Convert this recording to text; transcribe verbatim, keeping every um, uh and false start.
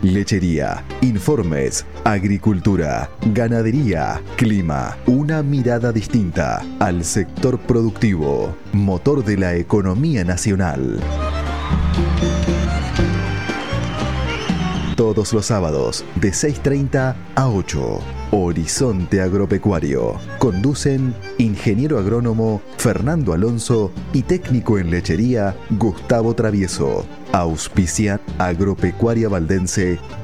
lechería, informes, agricultura, ganadería, clima. Una mirada distinta al sector productivo, motor de la economía nacional. Todos los sábados de seis treinta a ocho. Horizonte Agropecuario. Conducen ingeniero agrónomo Fernando Alonso y técnico en lechería Gustavo Travieso. Auspicia Agropecuaria Valdense